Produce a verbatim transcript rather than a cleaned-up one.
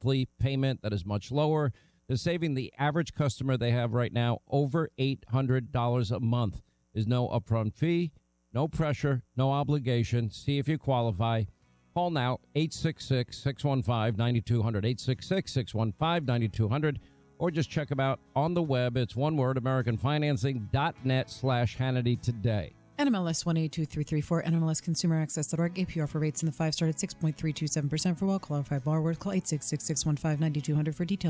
monthly payment that is much lower. They're saving the average customer they have right now over eight hundred dollars a month. There's no upfront fee, no pressure, no obligation. See if you qualify. Call now, eight six six, six one five, nine two zero zero, eight six six, six one five, nine two zero zero, or just check them out on the web. It's one word, americanfinancing.net slash Hannity today. N M L S one eight two three three four, N M L S consumer access dot org. A P R for rates in the five star at six point three two seven percent for well-qualified borrowers. Call eight six six, six one five, nine two zero zero for details.